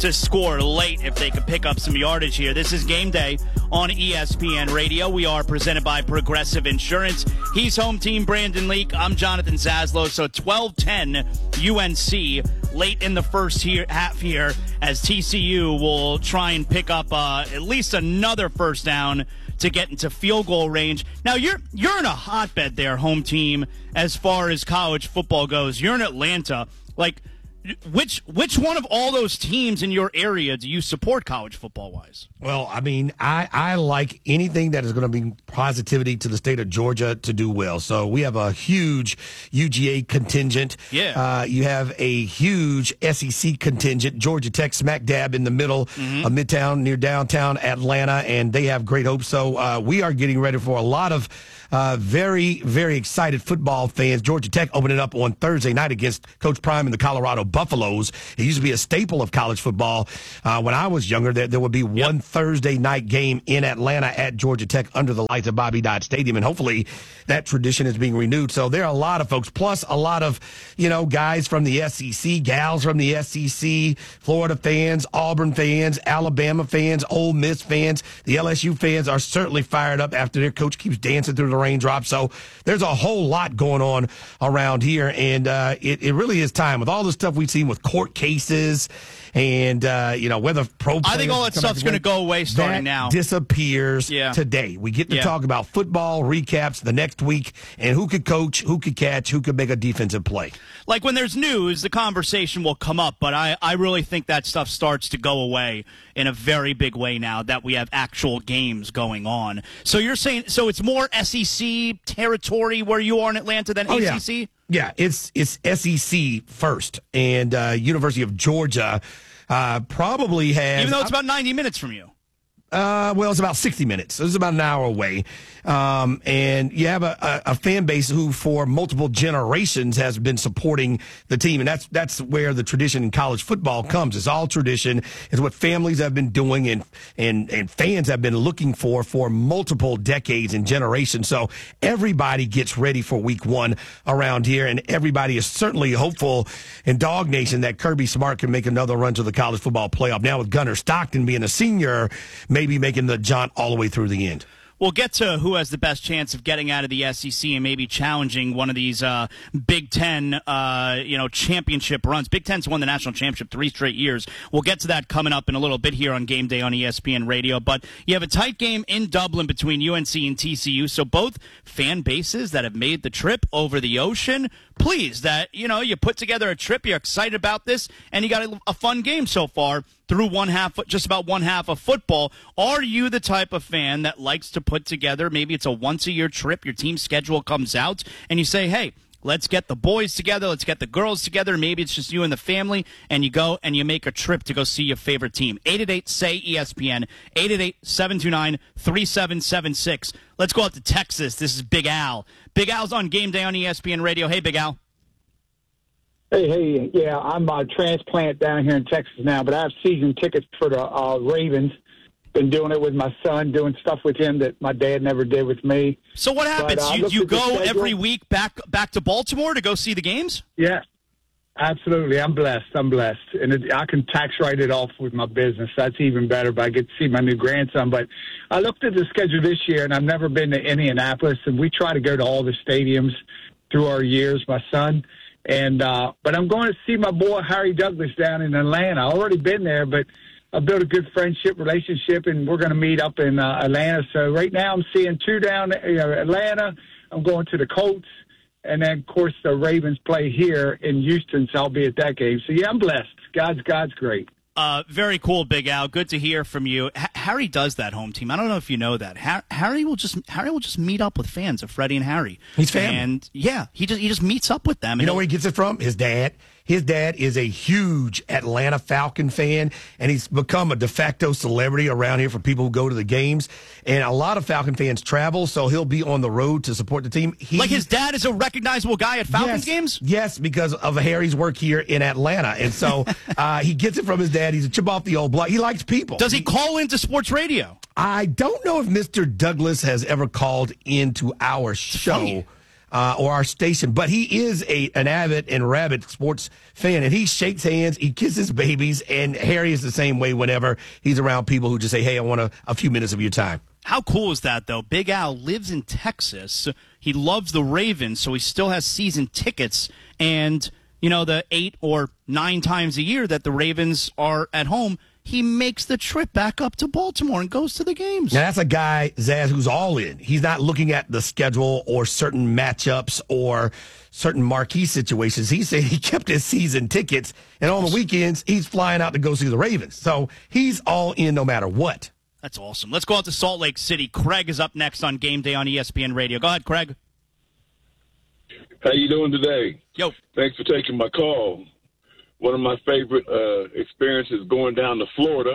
to score late if they could pick up some yardage here. This is Game Day on ESPN Radio. We are presented by Progressive Insurance. He's home team Brandon Leak. I'm Jonathan Zaslow. So 12-10 UNC late in the first half here as TCU will try and pick up at least another first down to get into field goal range. Now, you're in a hotbed there, home team, as far as college football goes. You're in Atlanta. Like, which one of all those teams in your area do you support college football-wise? Well, I mean, I like anything that is going to bring positivity to the state of Georgia to do well. So we have a huge UGA contingent. Yeah. You have a huge SEC contingent. Georgia Tech smack dab in the middle of Midtown near downtown Atlanta, and they have great hopes. So we are getting ready for a lot of very, very excited football fans. Georgia Tech opening up on Thursday night against Coach Prime and the Colorado Buffaloes. It used to be a staple of college football when I was younger. There would be one Thursday night game in Atlanta at Georgia Tech under the lights of Bobby Dodd Stadium, and hopefully that tradition is being renewed. So there are a lot of folks, plus a lot of, guys from the SEC, gals from the SEC, Florida fans, Auburn fans, Alabama fans, Ole Miss fans. The LSU fans are certainly fired up after their coach keeps dancing through the raindrops. So there's a whole lot going on around here, and it really is time with all the stuff we've seen with court cases and whether pro players, I think all that stuff's going to go away starting now. Disappears today. We get to talk about football recaps the next week and who could coach, who could catch, who could make a defensive play. Like when there's news, the conversation will come up, but I really think that stuff starts to go away in a very big way now that we have actual games going on. So you're saying, so it's more SEC territory where you are in Atlanta than ACC? Yeah, it's SEC first, and University of Georgia probably has... Even though it's about 90 minutes from you. Well, it's about 60 minutes. So it's about an hour away. And you have a fan base who for multiple generations has been supporting the team. And that's where the tradition in college football comes. It's all tradition. It's what families have been doing and fans have been looking for multiple decades and generations. So everybody gets ready for week one around here. And everybody is certainly hopeful in Dog Nation that Kirby Smart can make another run to the college football playoff. Now with Gunnar Stockton being a senior, maybe making the jaunt all the way through the end. We'll get to who has the best chance of getting out of the SEC and maybe challenging one of these Big Ten, championship runs. Big Ten's won the national championship 3 straight years. We'll get to that coming up in a little bit here on Game Day on ESPN Radio. But you have a tight game in Dublin between UNC and TCU. So both fan bases that have made the trip over the ocean, pleased that, you put together a trip, you're excited about this, and you got a fun game so far through just about one half of football. Are you the type of fan that likes to put together, maybe it's a once-a-year trip, your team schedule comes out, and you say, hey, let's get the boys together, let's get the girls together, maybe it's just you and the family, and you go and you make a trip to go see your favorite team. 888-SAY-ESPN, 888-729-3776. Let's go out to Texas. This is Big Al. Big Al's on Game Day on ESPN Radio. Hey, Big Al. Hey, yeah, I'm a transplant down here in Texas now, but I have season tickets for the Ravens. Been doing it with my son, doing stuff with him that my dad never did with me. So what happens? You go every week back to Baltimore to go see the games? Yeah, absolutely. I'm blessed. And I can tax write it off with my business. That's even better, but I get to see my new grandson. But I looked at the schedule this year, and I've never been to Indianapolis, and we try to go to all the stadiums through our years, my son. And but I'm going to see my boy Harry Douglas down in Atlanta. I've already been there, but I built a good relationship, and we're going to meet up in Atlanta. So right now I'm seeing 2 down Atlanta. I'm going to the Colts, and then, of course, the Ravens play here in Houston, so I'll be at that game. So, yeah, I'm blessed. God's great. Very cool, Big Al. Good to hear from you. Harry does that home team. I don't know if you know that. Harry will just meet up with fans of Freddie and Harry. He's family. And yeah, he just meets up with them. You know where he gets it from? His dad. His dad is a huge Atlanta Falcon fan, and he's become a de facto celebrity around here for people who go to the games. And a lot of Falcon fans travel, so he'll be on the road to support the team. Like his dad is a recognizable guy at Falcons games? Yes, because of Harry's work here in Atlanta. And so he gets it from his dad. He's a chip off the old block. He likes people. Does he call into sports radio? I don't know if Mr. Douglas has ever called into our show. or our station, but he is an avid and rabid sports fan, and he shakes hands, he kisses babies, and Harry is the same way whenever he's around people who just say, hey, I want a few minutes of your time. How cool is that, though? Big Al lives in Texas. He loves the Ravens, so he still has season tickets. And, the 8 or 9 times a year that the Ravens are at home, he makes the trip back up to Baltimore and goes to the games. Now, that's a guy, Zaz, who's all in. He's not looking at the schedule or certain matchups or certain marquee situations. He said he kept his season tickets, and on the weekends, he's flying out to go see the Ravens. So he's all in no matter what. That's awesome. Let's go out to Salt Lake City. Craig is up next on Game Day on ESPN Radio. Go ahead, Craig. How you doing today? Yo. Thanks for taking my call. One of my favorite experiences going down to Florida.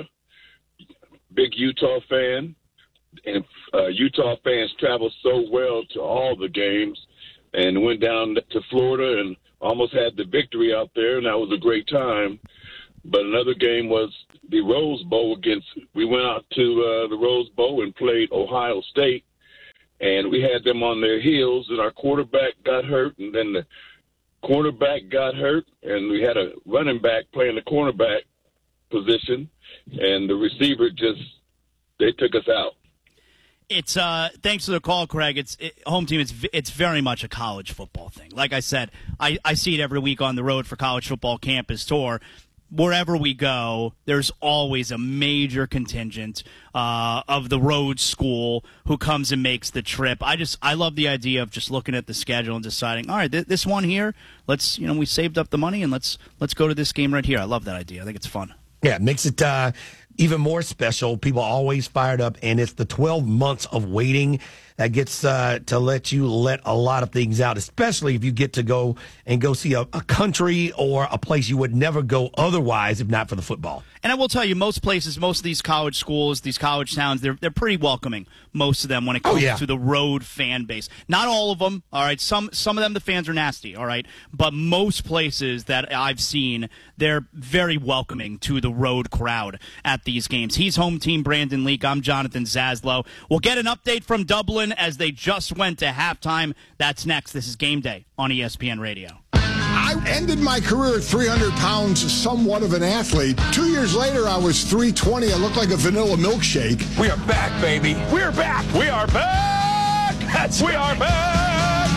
Big Utah fan. And Utah fans travel so well to all the games. And went down to Florida and almost had the victory out there, and that was a great time. But another game was the Rose Bowl we went out to the Rose Bowl and played Ohio State, and we had them on their heels, and our quarterback got hurt, and then the cornerback got hurt, and we had a running back playing the cornerback position, and the receiver they took us out. It's thanks for the call, Craig. Home team. It's very much a college football thing. Like I said, I see it every week on the road for college football campus tour. Wherever we go, there's always a major contingent of the road school who comes and makes the trip. I love the idea of just looking at the schedule and deciding, all right, this one here, let's we saved up the money and let's go to this game right here. I love that idea. I think it's fun. Yeah, it makes it even more special. People are always fired up, and it's the 12 months of waiting that gets to let you let a lot of things out, especially if you get to go see a country or a place you would never go otherwise if not for the football. And I will tell you, most places, most of these college schools, these college towns, they're pretty welcoming, most of them, when it comes to the road fan base. Not all of them, all right? Some of them, the fans are nasty, all right? But most places that I've seen, they're very welcoming to the road crowd at these games. He's home team Brandon Leak. I'm Jonathan Zaslow. We'll get an update from Dublin as they just went to halftime. That's next. This is Game Day on ESPN Radio. I ended my career at 300 pounds, somewhat of an athlete. 2 years later, I was 320. I looked like a vanilla milkshake. We are back, baby. We're back. We are back. We are back.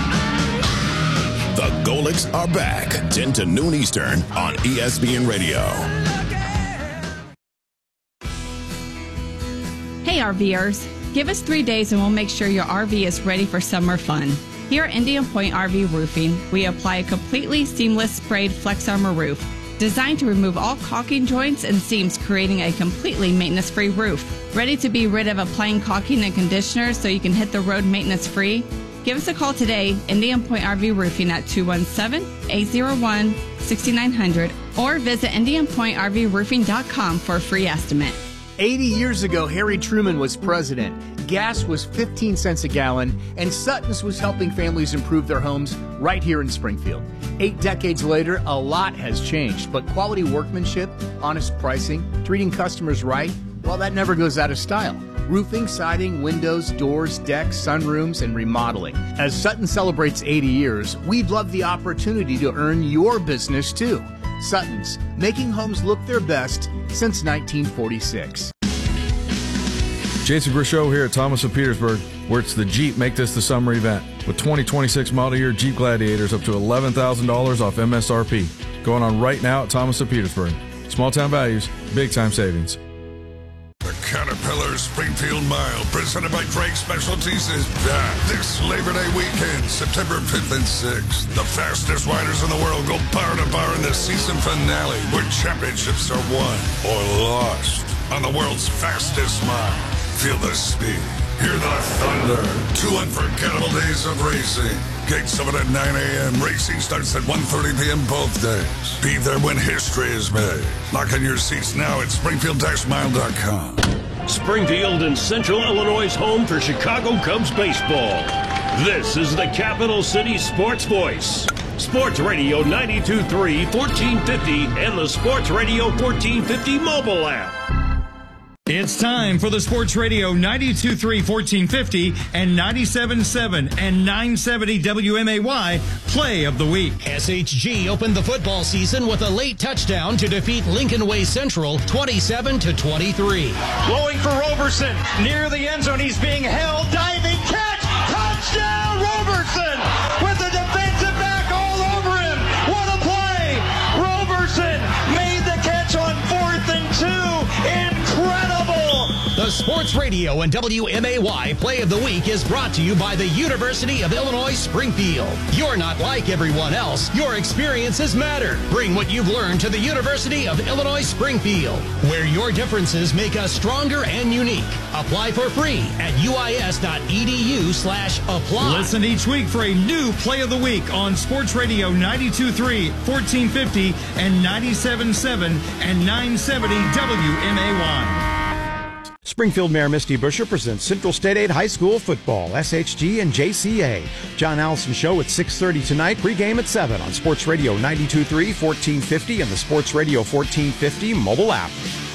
The Golics are back. 10 to noon Eastern on ESPN Radio. Hey, RVers. Give us 3 days and we'll make sure your RV is ready for summer fun. Here at Indian Point RV Roofing, we apply a completely seamless sprayed Flex Armor roof designed to remove all caulking joints and seams, creating a completely maintenance-free roof. Ready to be rid of applying caulking and conditioner so you can hit the road maintenance-free? Give us a call today, Indian Point RV Roofing at 217-801-6900, or visit IndianPointRVRoofing.com for a free estimate. 80 years ago, Harry Truman was president. Gas was 15 cents a gallon, and Sutton's was helping families improve their homes right here in Springfield. 8 decades later, a lot has changed, but quality workmanship, honest pricing, treating customers right, well, that never goes out of style. Roofing, siding, windows, doors, decks, sunrooms, and remodeling. As Sutton celebrates 80 years, we'd love the opportunity to earn your business too. Sutton's, making homes look their best since 1946. Jason Grishow here at Thomas of Petersburg, where it's the Jeep Make This the Summer event. With 2026 model year Jeep Gladiators up to $11,000 off MSRP. Going on right now at Thomas of Petersburg. Small town values, big time savings. The Caterpillar Springfield Mile, presented by Drake Specialties, is back this Labor Day weekend, September 5th and 6th. The fastest riders in the world go bar to bar in the season finale, where championships are won or lost on the world's fastest mile. Feel the speed, hear the thunder. 2 unforgettable days of racing. Gates open at 9 a.m. Racing starts at 1:30 p.m. both days. Be there when history is made. Lock in your seats now at Springfield-Mile.com. Springfield and Central Illinois' home for Chicago Cubs baseball. This is the Capital City Sports Voice. Sports Radio 92.3, 1450, and the Sports Radio 1450 mobile app. It's time for the Sports Radio 92.3 1450 and 97.7 and 970 WMAY Play of the Week. SHG opened the football season with a late touchdown to defeat Lincoln Way Central 27-23. Blowing for Roberson. Near the end zone. He's being held. Diving catch. Touchdown Roberson with the defensive back all over him. What a play. Roberson made the catch on 4th and 2. Incredible. The Sports Radio and WMAY Play of the Week is brought to you by the University of Illinois Springfield. You're not like everyone else. Your experiences matter. Bring what you've learned to the University of Illinois Springfield, where your differences make us stronger and unique. Apply for free at uis.edu/apply. Listen each week for a new Play of the Week on Sports Radio 92.3, 1450, and 97.7 and 970 WMAY. Springfield Mayor Misty Buscher presents Central State 8 High School football, SHG and JCA. John Allison Show at 6:30 tonight, pregame at 7 on Sports Radio 92.3, 1450, and the Sports Radio 1450 mobile app.